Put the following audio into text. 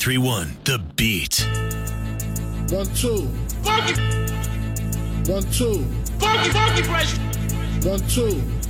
93.1 The Beat. 1, 2. Funky. 1, 2. Funky fresh. 1, 2.